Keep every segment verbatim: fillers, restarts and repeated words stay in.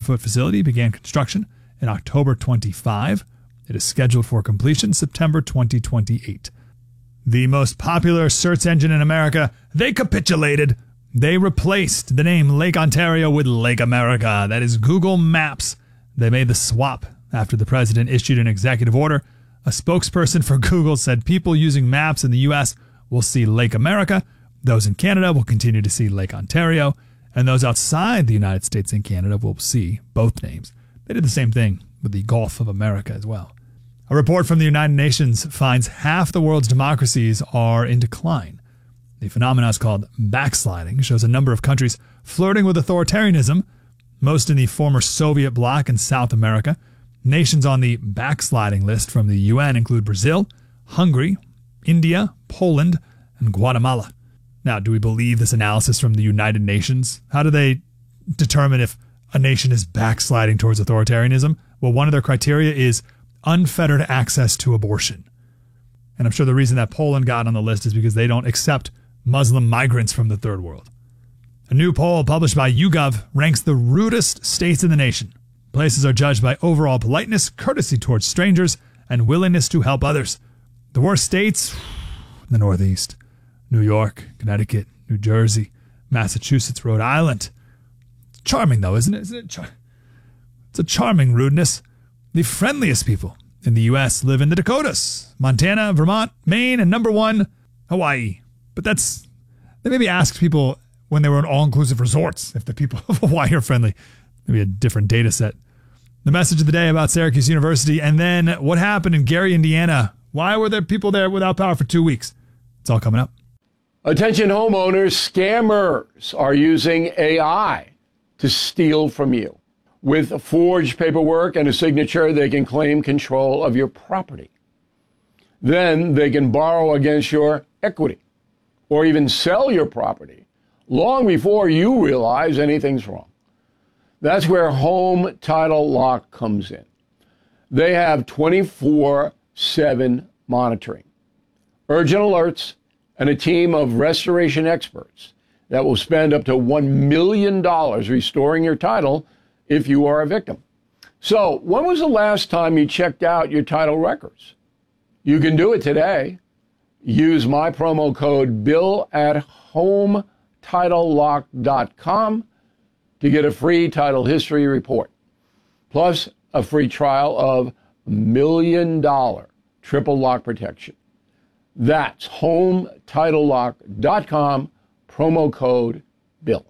foot facility began construction in October twenty-five. It is scheduled for completion September twenty twenty-eight. The most popular search engine in America, they capitulated. They replaced the name Lake Ontario with Lake America. That is Google Maps. They made the swap after the president issued an executive order. A spokesperson for Google said people using maps in the U S will see Lake America. Those in Canada will continue to see Lake Ontario. And those outside the United States and Canada will see both names. They did the same thing with the Gulf of America as well. A report from the United Nations finds half the world's democracies are in decline. The phenomenon is called backsliding, shows a number of countries flirting with authoritarianism, most in the former Soviet bloc in South America. Nations on the backsliding list from the U N include Brazil, Hungary, India, Poland, and Guatemala. Now, do we believe this analysis from the United Nations? How do they determine if a nation is backsliding towards authoritarianism? Well, one of their criteria is unfettered access to abortion. And I'm sure the reason that Poland got on the list is because they don't accept Muslim migrants from the third world. A new poll published by YouGov ranks the rudest states in the nation. Places are judged by overall politeness, courtesy towards strangers, and willingness to help others. The worst states, the Northeast, New York, Connecticut, New Jersey, Massachusetts, Rhode Island. It's charming, though, isn't it? Isn't it char- it's a charming rudeness. The friendliest people in the U S live in the Dakotas, Montana, Vermont, Maine, and number one, Hawaii. But that's, they maybe asked people when they were in all-inclusive resorts if the people of Hawaii are friendly. Maybe a different data set. The message of the day about Syracuse University, and then what happened in Gary, Indiana. Why were there people there without power for two weeks? It's all coming up. Attention homeowners, scammers are using A I to steal from you. With forged paperwork and a signature, they can claim control of your property. Then they can borrow against your equity or even sell your property long before you realize anything's wrong. That's where Home Title Lock comes in. They have twenty-four seven monitoring, urgent alerts, and a team of restoration experts that will spend up to one million dollars restoring your title if you are a victim. So, when was the last time you checked out your title records? You can do it today. Use my promo code BILL at home title lock dot com to get a free title history report, plus a free trial of million dollar triple lock protection. That's home title lock dot com, promo code BILL.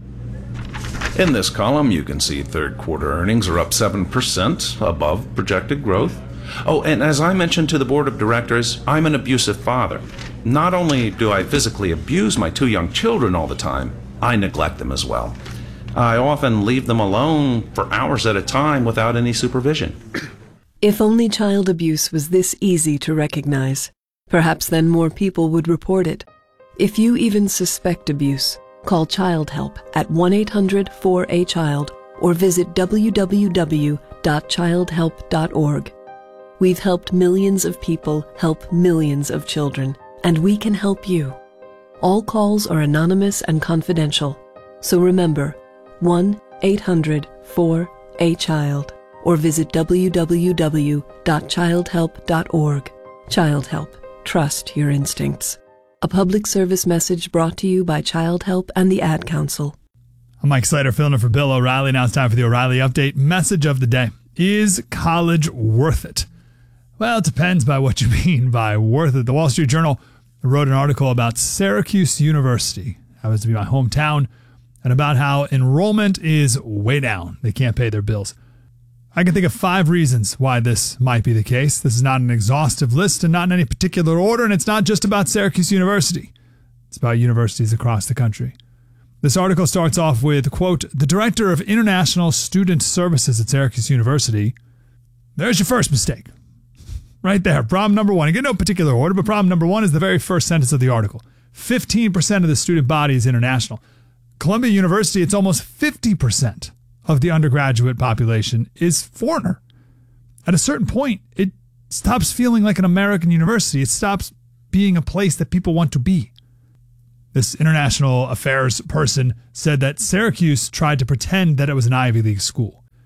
In this column, you can see third quarter earnings are up seven percent above projected growth. Oh, and as I mentioned to the board of directors, I'm an abusive father. Not only do I physically abuse my two young children all the time, I neglect them as well. I often leave them alone for hours at a time without any supervision. If only child abuse was this easy to recognize, perhaps then more people would report it. If you even suspect abuse, call Child Help at one eight hundred four A child or visit w w w dot child help dot org. We've helped millions of people help millions of children, and we can help you. All calls are anonymous and confidential, so remember, one eight hundred four A child or visit w w w dot child help dot org. Child Help. Trust your instincts. A public service message brought to you by Child Help and the Ad Council. I'm Mike Slater, filling in for Bill O'Reilly. Now it's time for the O'Reilly Update. Message of the day. Is college worth it? Well, it depends by what you mean by worth it. The Wall Street Journal wrote an article about Syracuse University, happens to be my hometown, and about how enrollment is way down. They can't pay their bills. I can think of five reasons why this might be the case. This is not an exhaustive list and not in any particular order, and it's not just about Syracuse University. It's about universities across the country. This article starts off with, quote, the director of International Student Services at Syracuse University. There's your first mistake. Right there. Problem number one. Again, no particular order, but problem number one is the very first sentence of the article. fifteen percent of the student body is international. Columbia University, it's almost fifty percent of the undergraduate population is foreigner. At a certain point, it stops feeling like an American university. It stops being a place that people want to be. This international affairs person said that Syracuse tried to pretend that it was an Ivy League school.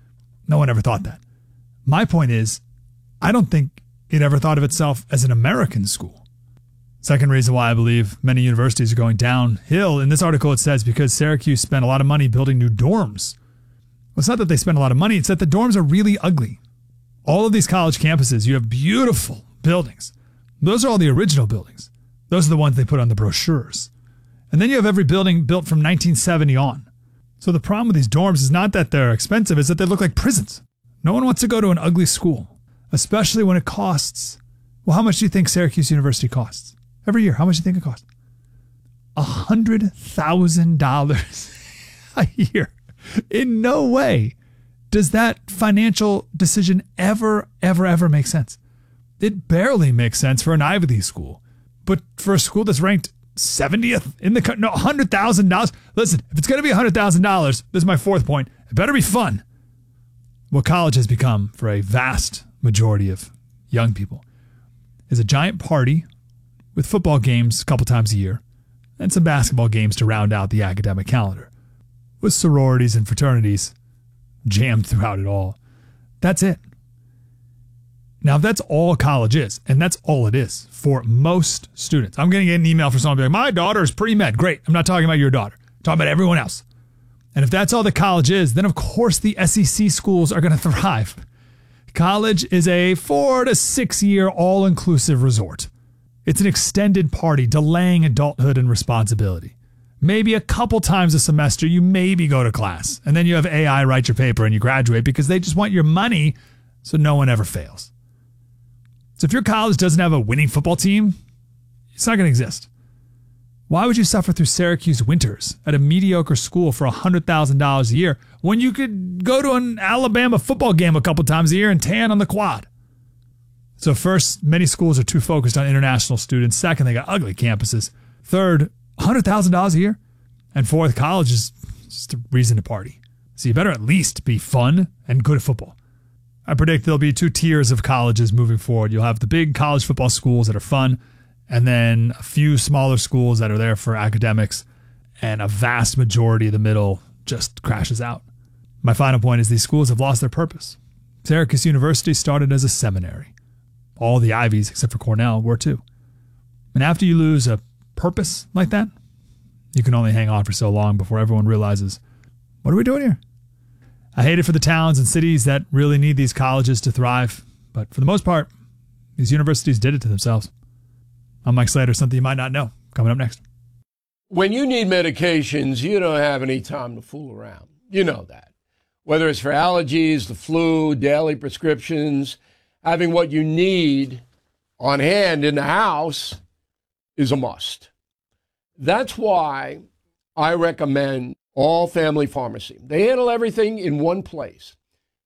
No one ever thought that. My point is, I don't think it ever thought of itself as an American school. Second reason why I believe many universities are going downhill. In this article, it says because Syracuse spent a lot of money building new dorms. Well, it's not that they spent a lot of money. It's that the dorms are really ugly. All of these college campuses, you have beautiful buildings. Those are all the original buildings. Those are the ones they put on the brochures. And then you have every building built from nineteen seventy on. So the problem with these dorms is not that they're expensive, it's that they look like prisons. No one wants to go to an ugly school, especially when it costs. Well, how much do you think Syracuse University costs? Every year, how much do you think it costs? one hundred thousand dollars a year. In no way does that financial decision ever, ever, ever make sense. It barely makes sense for an Ivy League school. But for a school that's ranked seventieth in the country, no, one hundred thousand dollars. Listen, if it's going to be one hundred thousand dollars, this is my fourth point, it better be fun. What college has become for a vast majority of young people is a giant party with football games a couple times a year and some basketball games to round out the academic calendar, with sororities and fraternities jammed throughout it all. That's it. Now, if that's all college is, and that's all it is for most students. I'm going to get an email from someone being like, my daughter is pre-med. Great. I'm not talking about your daughter. I'm talking about everyone else. And if that's all that college is, then of course the S E C schools are going to thrive. College is a four to six year all-inclusive resort. It's an extended party delaying adulthood and responsibility. Maybe a couple times a semester you maybe go to class, and then you have A I write your paper and you graduate because they just want your money so no one ever fails. So if your college doesn't have a winning football team, it's not going to exist. Why would you suffer through Syracuse winters at a mediocre school for one hundred thousand dollars a year when you could go to an Alabama football game a couple times a year and tan on the quad? So first, many schools are too focused on international students. Second, they got ugly campuses. Third, one hundred thousand dollars a year. And fourth, college is just a reason to party. So you better at least be fun and good at football. I predict there'll be two tiers of colleges moving forward. You'll have the big college football schools that are fun, and then a few smaller schools that are there for academics, and a vast majority of the middle just crashes out. My final point is these schools have lost their purpose. Syracuse University started as a seminary. All the Ivies, except for Cornell, were too. And after you lose a purpose like that, you can only hang on for so long before everyone realizes, what are we doing here? I hate it for the towns and cities that really need these colleges to thrive, but for the most part, these universities did it to themselves. I'm Mike Slater, something you might not know, coming up next. When you need medications, you don't have any time to fool around. You know that. Whether it's for allergies, the flu, daily prescriptions, having what you need on hand in the house is a must. That's why I recommend All Family Pharmacy. They handle everything in one place.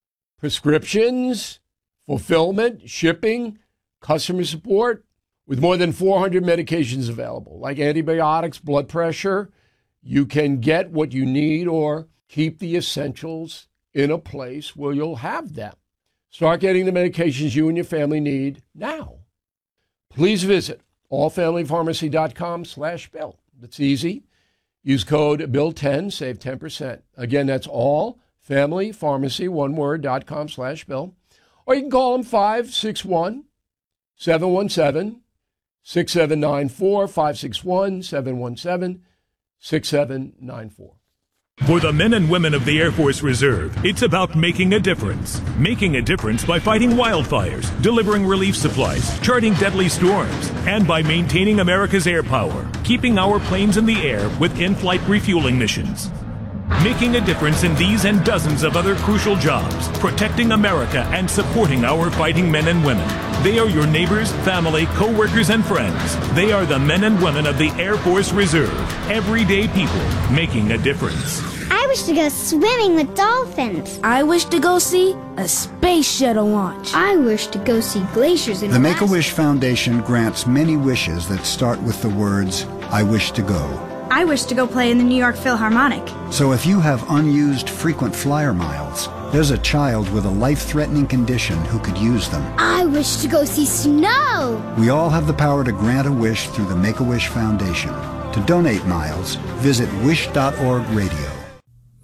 Prescriptions, fulfillment, shipping, customer support, with more than four hundred medications available, like antibiotics, blood pressure. You can get what you need or keep the essentials in a place where you'll have them. Start getting the medications you and your family need now. Please visit allfamilypharmacy.com slash bill. It's easy. Use code bill ten, save ten percent. Again, that's allfamilypharmacy, one word, dot com slash bill. Or you can call them five six one, seven one seven, six seven nine four, five six one, seven one seven, six seven nine four. For the men and women of the Air Force Reserve, it's about making a difference. Making a difference by fighting wildfires, delivering relief supplies, charting deadly storms, and by maintaining America's air power, keeping our planes in the air with in-flight refueling missions. Making a difference in these and dozens of other crucial jobs, protecting America and supporting our fighting men and women. They are your neighbors, family, co-workers, and friends. They are the men and women of the Air Force Reserve. Everyday people making a difference. I wish to go swimming with dolphins. I wish to go see a space shuttle launch. I wish to go see glaciers in The Alaska. Make-A-Wish Foundation grants many wishes that start with the words, I wish to go. I wish to go play in the New York Philharmonic. So if you have unused frequent flyer miles, there's a child with a life-threatening condition who could use them. I wish to go see snow. We all have the power to grant a wish through the Make-A-Wish Foundation. To donate miles, visit wish dot org radio.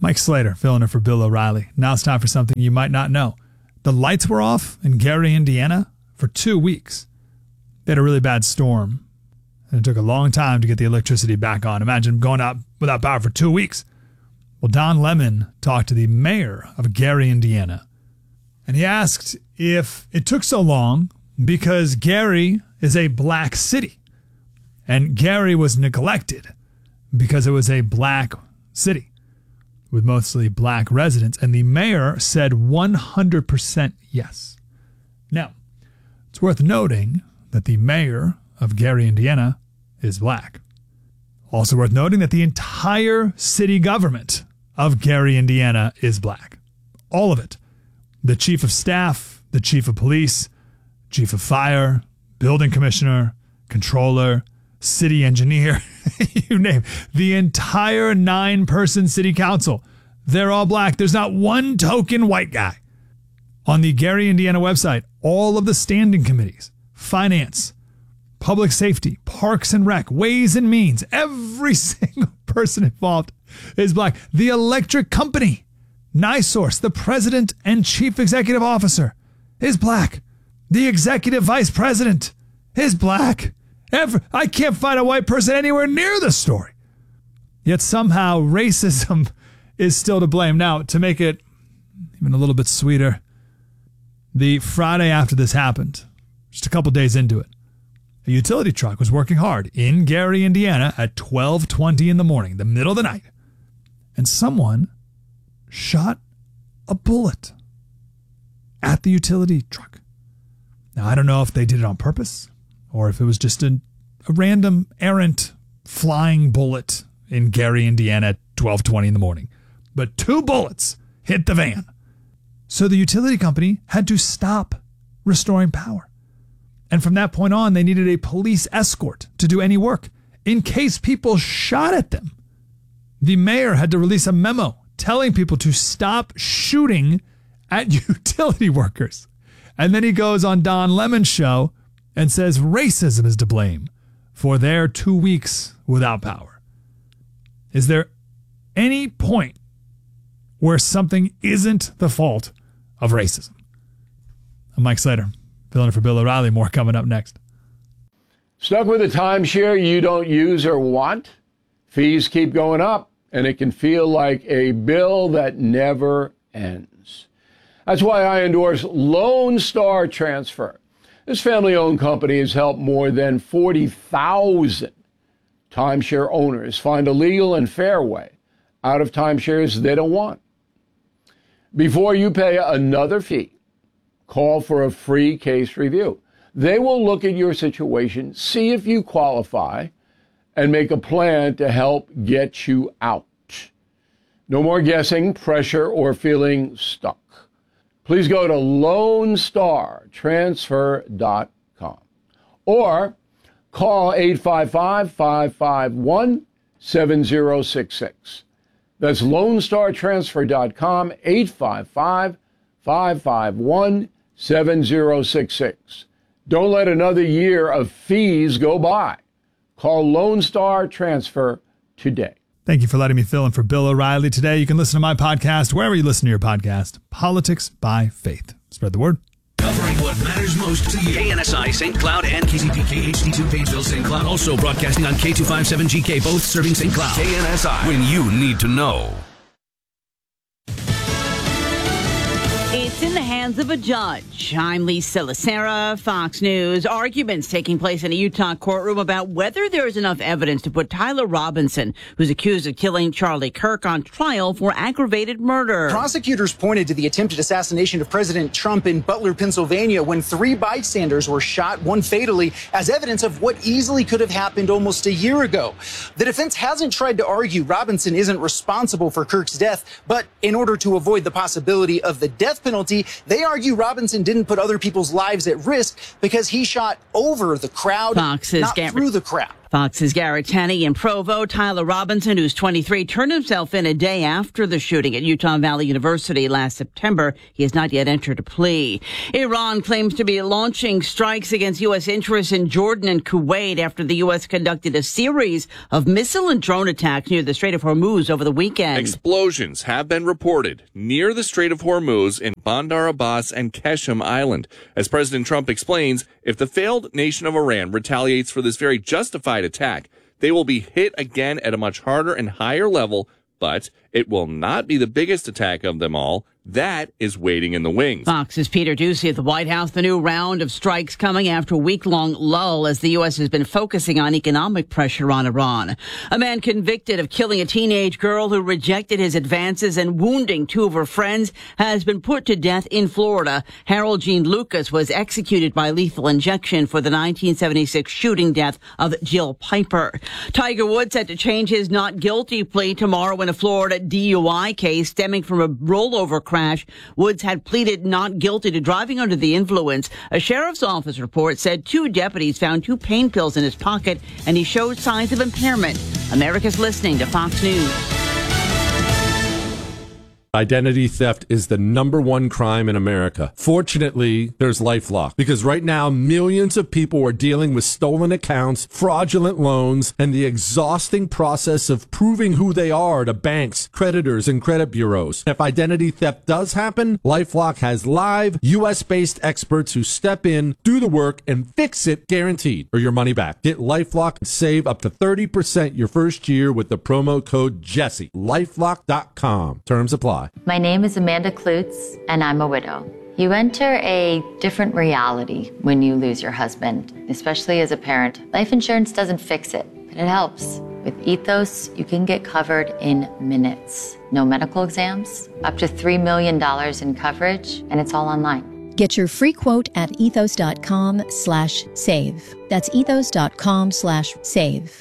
Mike Slater, filling in for Bill O'Reilly. Now it's time for something you might not know. The lights were off in Gary, Indiana for two weeks. They had a really bad storm, and it took a long time to get the electricity back on. Imagine going out without power for two weeks. Well, Don Lemon talked to the mayor of Gary, Indiana, and he asked if it took so long because Gary is a black city, and Gary was neglected because it was a black city with mostly black residents, and the mayor said one hundred percent yes. Now, it's worth noting that the mayor of Gary, Indiana is black. Also worth noting that the entire city government of Gary, Indiana is black. All of it. The chief of staff, the chief of police, chief of fire, building commissioner, controller, city engineer, you name it. The entire nine-person city council. They're all black. There's not one token white guy. On the Gary, Indiana website, all of the standing committees, finance, public safety, parks and rec, ways and means, every single person involved is black. The electric company, NiSource, the president and chief executive officer, is black. The executive vice president is black. Ever, I can't find a white person anywhere near the story. Yet somehow racism is still to blame. Now, to make it even a little bit sweeter, the Friday after this happened, just a couple days into it, a utility truck was working hard in Gary, Indiana at twelve twenty in the morning, the middle of the night, and someone shot a bullet at the utility truck. Now, I don't know if they did it on purpose or if it was just a, a random errant flying bullet in Gary, Indiana at twelve twenty in the morning. But two bullets hit the van. So the utility company had to stop restoring power. And from that point on, they needed a police escort to do any work in case people shot at them. The mayor had to release a memo telling people to stop shooting at utility workers. And then he goes on Don Lemon's show and says racism is to blame for their two weeks without power. Is there any point where something isn't the fault of racism? I'm Mike Slater, filling in for Bill O'Reilly. More coming up next. Stuck with a timeshare you don't use or want? Fees keep going up, and it can feel like a bill that never ends. That's why I endorse Lone Star Transfer. This family-owned company has helped more than forty thousand timeshare owners find a legal and fair way out of timeshares they don't want. Before you pay another fee, call for a free case review. They will look at your situation, see if you qualify, and make a plan to help get you out. No more guessing, pressure, or feeling stuck. Please go to lone star transfer dot com or call eight five five, five five one, seven zero six six. That's lone star transfer dot com, eight five five, five five one, seven zero six six. Don't let another year of fees go by. Call Lone Star Transfer today. Thank you for letting me fill in for Bill O'Reilly today. You can listen to my podcast wherever you listen to your podcast, Politics by Faith. Spread the word. Covering what matters most to you. K N S I, Saint Cloud, and K C P K H D two, Painesville, Saint Cloud. Also broadcasting on K two fifty-seven G K, both serving Saint Cloud. K N S I, when you need to know. It's in the hands of a judge. I'm Lisa Lacera, Fox News. Arguments taking place in a Utah courtroom about whether there is enough evidence to put Tyler Robinson, who's accused of killing Charlie Kirk, on trial for aggravated murder. Prosecutors pointed to the attempted assassination of President Trump in Butler, Pennsylvania, when three bystanders were shot, one fatally, as evidence of what easily could have happened almost a year ago. The defense hasn't tried to argue Robinson isn't responsible for Kirk's death, but in order to avoid the possibility of the death penalty, they argue Robinson didn't put other people's lives at risk because he shot over the crowd, Fox's not Gary, through the crowd. Fox's Garrett Tenney in Provo. Tyler Robinson, who's twenty-three, turned himself in a day after the shooting at Utah Valley University last September. He has not yet entered a plea. Iran claims to be launching strikes against U S interests in Jordan and Kuwait after the U S conducted a series of missile and drone attacks near the Strait of Hormuz over the weekend. Explosions have been reported near the Strait of Hormuz in Bandar Abbas and Qeshm Island. As President Trump explains, if the failed nation of Iran retaliates for this very justified attack, they will be hit again at a much harder and higher level, but it will not be the biggest attack of them all. That is waiting in the wings. Fox's Peter Doocy at the White House. The new round of strikes coming after a week-long lull as the U S has been focusing on economic pressure on Iran. A man convicted of killing a teenage girl who rejected his advances and wounding two of her friends has been put to death in Florida. Harold Gene Lucas was executed by lethal injection for the nineteen seventy-six shooting death of Jill Piper. Tiger Woods set to change his not guilty plea tomorrow in a Florida D U I case stemming from a rollover crash. Crash. Woods had pleaded not guilty to driving under the influence. A sheriff's office report said two deputies found two pain pills in his pocket, and he showed signs of impairment. America's listening to Fox News. Identity theft is the number one crime in America. Fortunately, there's LifeLock, because right now millions of people are dealing with stolen accounts, fraudulent loans, and the exhausting process of proving who they are to banks, creditors, and credit bureaus. If identity theft does happen, LifeLock has live U S-based experts who step in, do the work, and fix it guaranteed, or your money back. Get LifeLock and save up to thirty percent your first year with the promo code Jesse. LifeLock dot com. Terms apply. My name is Amanda Klutz, and I'm a widow. You enter a different reality when you lose your husband, especially as a parent. Life insurance doesn't fix it, but it helps. With Ethos, you can get covered in minutes. No medical exams, up to three million dollars in coverage, and it's all online. Get your free quote at ethos.com slash save. That's ethos.com slash save.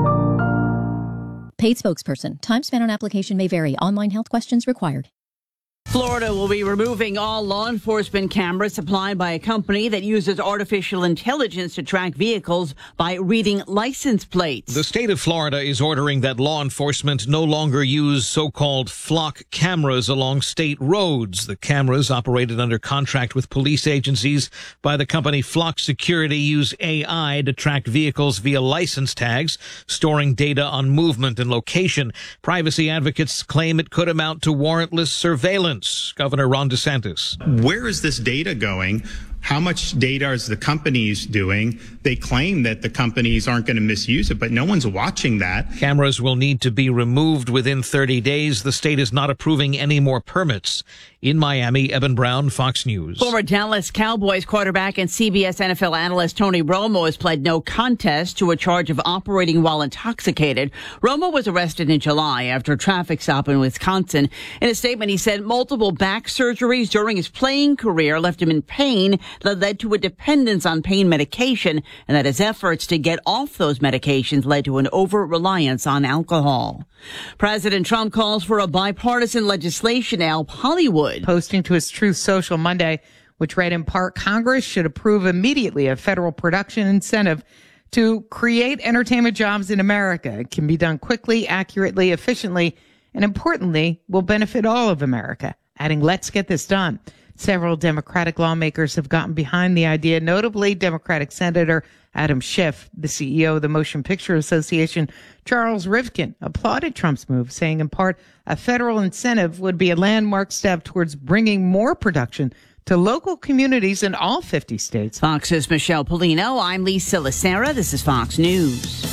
Paid spokesperson. Time spent on application may vary. Online health questions required. Florida will be removing all law enforcement cameras supplied by a company that uses artificial intelligence to track vehicles by reading license plates. The state of Florida is ordering that law enforcement no longer use so-called flock cameras along state roads. The cameras, operated under contract with police agencies by the company Flock Security, use A I to track vehicles via license tags, storing data on movement and location. Privacy advocates claim it could amount to warrantless surveillance. Governor Ron DeSantis. Where is this data going? How much data is the companies doing? They claim that the companies aren't going to misuse it, but no one's watching that. Cameras will need to be removed within thirty days. The state is not approving any more permits. In Miami, Evan Brown, Fox News. Former Dallas Cowboys quarterback and C B S N F L analyst Tony Romo has pled no contest to a charge of operating while intoxicated. Romo was arrested in July after a traffic stop in Wisconsin. In a statement, he said multiple back surgeries during his playing career left him in pain that led to a dependence on pain medication, and that his efforts to get off those medications led to an over-reliance on alcohol. President Trump calls for a bipartisan legislation to help Hollywood. Posting to his Truth Social Monday, which read in part, Congress should approve immediately a federal production incentive to create entertainment jobs in America. It can be done quickly, accurately, efficiently, and importantly, will benefit all of America. Adding, let's get this done. Several Democratic lawmakers have gotten behind the idea, notably Democratic Senator Adam Schiff. The C E O of the Motion Picture Association, Charles Rivkin, applauded Trump's move, saying in part, a federal incentive would be a landmark step towards bringing more production to local communities in all fifty states. Fox's Michelle Polino. I'm Lisa Lacera. This is Fox News.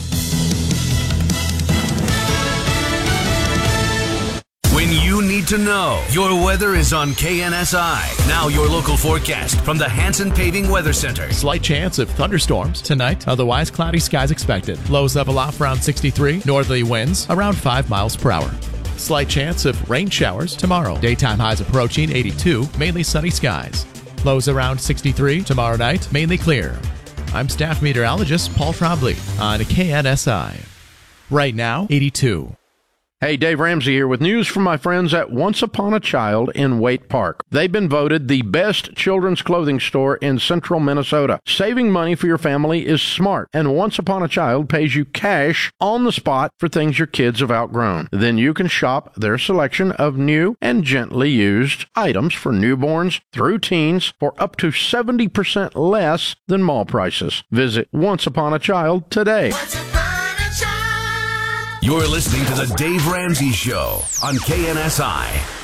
When you need to know, your weather is on K N S I. Now your local forecast from the Hanson Paving Weather Center. Slight chance of thunderstorms tonight, otherwise cloudy skies expected. Lows level off around sixty-three, northerly winds around five miles per hour. Slight chance of rain showers tomorrow. Daytime highs approaching eighty-two, mainly sunny skies. Lows around sixty-three tomorrow night, mainly clear. I'm staff meteorologist Paul Trombley on K N S I. Right now, eighty-two. Hey, Dave Ramsey here with news from my friends at Once Upon a Child in Waite Park. They've been voted the best children's clothing store in central Minnesota. Saving money for your family is smart, and Once Upon a Child pays you cash on the spot for things your kids have outgrown. Then you can shop their selection of new and gently used items for newborns through teens for up to seventy percent less than mall prices. Visit Once Upon a Child today. You're listening to The Dave Ramsey Show on K N S I.